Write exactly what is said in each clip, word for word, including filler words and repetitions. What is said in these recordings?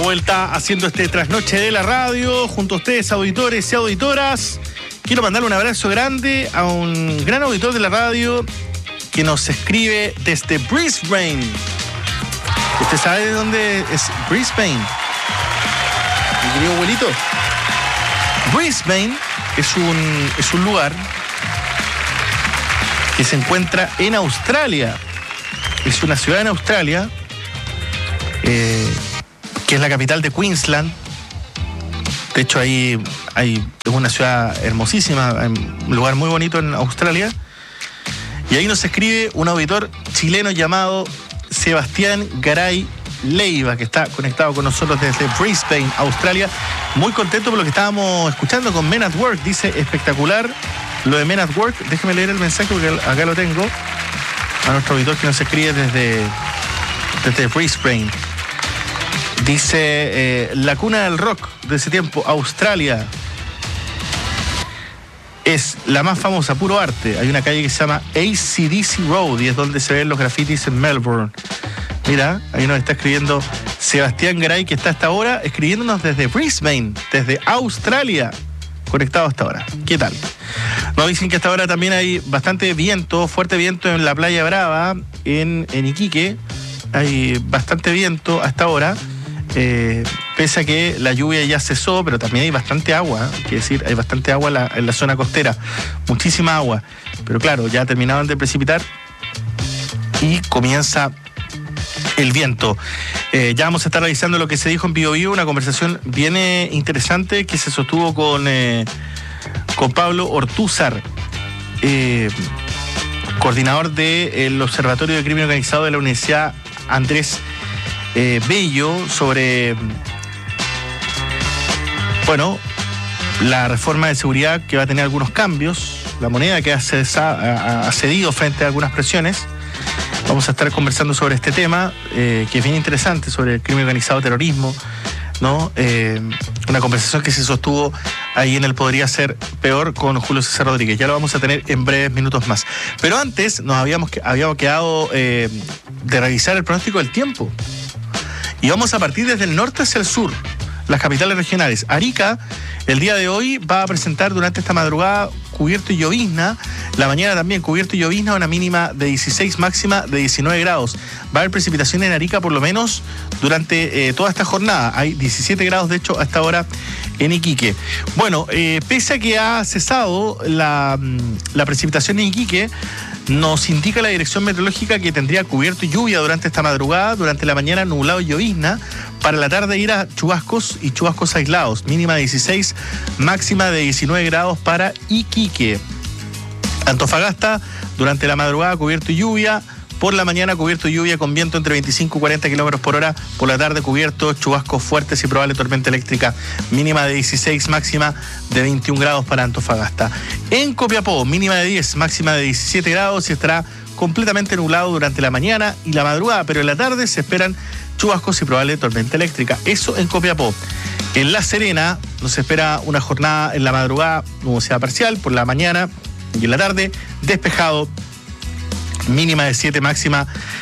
vuelta haciendo este trasnoche de la radio junto a ustedes, auditores y auditoras. Quiero mandarle un abrazo grande a un gran auditor de la radio que nos escribe desde Brisbane. ¿Usted sabe de dónde es Brisbane? Mi querido abuelito. Brisbane es un, es un lugar que se encuentra en Australia. Es una ciudad en Australia, eh, que es la capital de Queensland. De hecho, ahí hay, es una ciudad hermosísima, un lugar muy bonito en Australia. Y ahí nos escribe un auditor chileno llamado Sebastián Garay Leiva, que está conectado con nosotros desde Brisbane, Australia. Muy contento por lo que estábamos escuchando con Men at Work. Dice, espectacular lo de Men at Work. Déjeme leer el mensaje porque acá lo tengo. A nuestro auditor que nos escribe desde, desde Brisbane. Dice, eh, la cuna del rock de ese tiempo, Australia, es la más famosa, puro arte. Hay una calle que se llama A C D C Road y es donde se ven los grafitis en Melbourne. Mira, ahí nos está escribiendo Sebastián Garay, que está hasta ahora escribiéndonos desde Brisbane, desde Australia, conectado hasta ahora. ¿Qué tal? Nos dicen que hasta ahora también hay bastante viento, fuerte viento en la Playa Brava, en, en Iquique. Hay bastante viento hasta ahora. Eh, pese a que la lluvia ya cesó, pero también hay bastante agua, ¿eh? Quiere decir, hay bastante agua en la, en la zona costera, muchísima agua, pero claro, ya terminaron de precipitar y comienza el viento. Eh, ya vamos a estar revisando lo que se dijo en Bio Bio, una conversación bien eh, interesante que se sostuvo con, eh, con Pablo Ortúzar, eh, coordinador del Observatorio de Crimen Organizado de la Universidad Andrés Eh, Bello, sobre, bueno, la reforma de seguridad que va a tener algunos cambios, la moneda que ha, cesa, ha cedido frente a algunas presiones. Vamos a estar conversando sobre este tema, eh, que es bien interesante, sobre el crimen organizado, terrorismo, ¿no? Eh, una conversación que se sostuvo ahí en el Podría Ser Peor con Julio César Rodríguez. Ya lo vamos a tener en breves minutos más. Pero antes nos habíamos, habíamos quedado eh, de revisar el pronóstico del tiempo. Y vamos a partir desde el norte hacia el sur, las capitales regionales. Arica, el día de hoy, va a presentar durante esta madrugada cubierto y llovizna. La mañana también cubierto y llovizna, una mínima de dieciséis, máxima de diecinueve grados. Va a haber precipitación en Arica por lo menos durante eh, toda esta jornada. Hay diecisiete grados, de hecho, hasta ahora en Iquique. Bueno, eh, pese a que ha cesado la, la precipitación en Iquique, nos indica la dirección meteorológica que tendría cubierto y lluvia durante esta madrugada, durante la mañana nublado y llovizna, para la tarde ir a chubascos y chubascos aislados, mínima de dieciséis, máxima de diecinueve grados para Iquique. Antofagasta, durante la madrugada cubierto y lluvia, por la mañana cubierto y lluvia con viento entre veinticinco y cuarenta kilómetros por hora, por la tarde cubierto, chubascos fuertes y probable tormenta eléctrica, mínima de dieciséis, máxima de veintiún grados para Antofagasta. En Copiapó, mínima de diez, máxima de diecisiete grados y estará completamente nublado durante la mañana y la madrugada, pero en la tarde se esperan chubascos y probable tormenta eléctrica. Eso en Copiapó. En La Serena nos espera una jornada en la madrugada, nubosidad parcial, por la mañana y en la tarde despejado, mínima de siete, máxima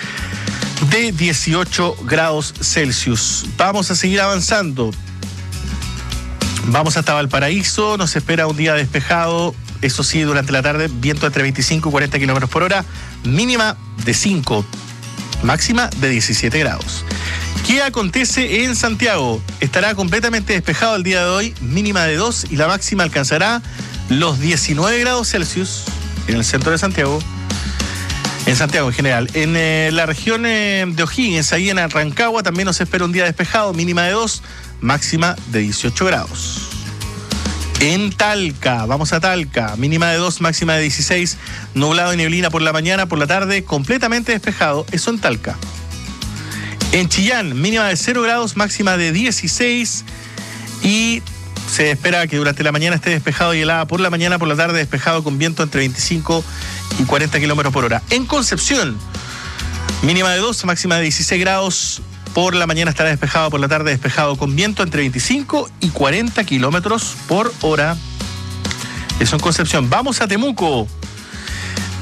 de dieciocho grados Celsius. Vamos a seguir avanzando. Vamos hasta Valparaíso, nos espera un día despejado, eso sí, durante la tarde, viento entre veinticinco y cuarenta kilómetros por hora, mínima de cinco, máxima de diecisiete grados. ¿Qué acontece en Santiago? Estará completamente despejado el día de hoy, mínima de dos y la máxima alcanzará los diecinueve grados Celsius en el centro de Santiago. En Santiago en general. En eh, la región eh, de O'Higgins, ahí en Rancagua, también nos espera un día despejado, mínima de dos, máxima de dieciocho grados. En Talca, vamos a Talca, mínima de dos, máxima de dieciséis, nublado y neblina por la mañana, por la tarde, completamente despejado, eso en Talca. En Chillán, mínima de cero grados, máxima de dieciséis y se espera que durante la mañana esté despejado y helada por la mañana, por la tarde despejado con viento entre veinticinco y cuarenta kilómetros por hora. En Concepción, mínima de dos, máxima de dieciséis grados, por la mañana estará despejado, por la tarde despejado con viento entre veinticinco y cuarenta kilómetros por hora. Eso en Concepción. Vamos a Temuco.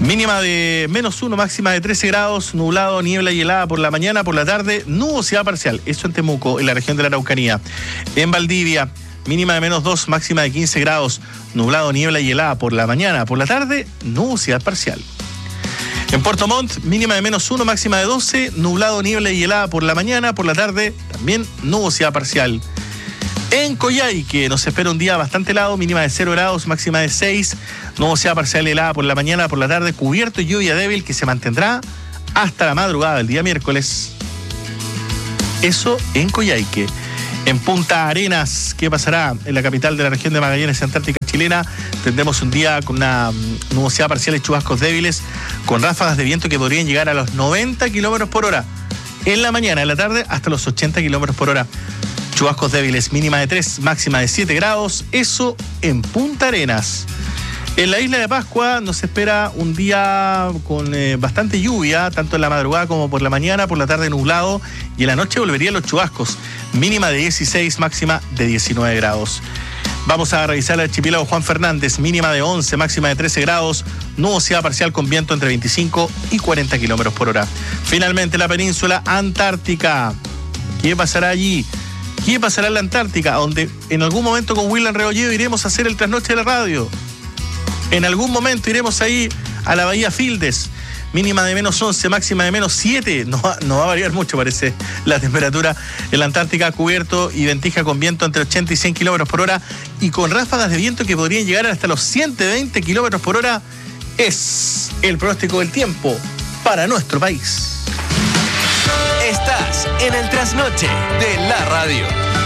Mínima de menos uno, máxima de trece grados, nublado, niebla y helada por la mañana, por la tarde, nubosidad parcial. Eso en Temuco, en la región de la Araucanía. En Valdivia, mínima de menos dos, máxima de quince grados, nublado, niebla y helada por la mañana, por la tarde, nubosidad parcial. En Puerto Montt, mínima de menos uno, máxima de doce, nublado, niebla y helada por la mañana, por la tarde, también nubosidad parcial. En Coyhaique nos espera un día bastante helado, mínima de cero grados, máxima de seis, nubosidad parcial helada por la mañana, por la tarde, cubierto y lluvia débil que se mantendrá hasta la madrugada del día miércoles. Eso en Coyhaique. En Punta Arenas, ¿qué pasará? En la capital de la región de Magallanes, Antártica chilena, tendremos un día con una nubosidad parcial y chubascos débiles, con ráfagas de viento que podrían llegar a los noventa kilómetros por hora. En la mañana, en la tarde, hasta los ochenta kilómetros por hora. Chubascos débiles, mínima de tres, máxima de siete grados, eso en Punta Arenas. En la isla de Pascua nos espera un día con eh, bastante lluvia, tanto en la madrugada como por la mañana, por la tarde nublado, y en la noche volverían los chubascos, mínima de dieciséis, máxima de diecinueve grados. Vamos a revisar el archipiélago Juan Fernández, mínima de once, máxima de trece grados, nubosidad parcial con viento entre veinticinco y cuarenta kilómetros por hora. Finalmente, la península Antártica. ¿Qué pasará allí? ¿Qué pasará en la Antártica? Donde en algún momento con William Rebolledo iremos a hacer el trasnoche de la radio. En algún momento iremos ahí a la Bahía Fildes. Mínima de menos once, máxima de menos siete. No va, no va a variar mucho, parece, la temperatura en la Antártica, cubierto y ventisca con viento entre ochenta y cien kilómetros por hora y con ráfagas de viento que podrían llegar hasta los ciento veinte kilómetros por hora. Es el pronóstico del tiempo para nuestro país. Estás en el trasnoche de la radio.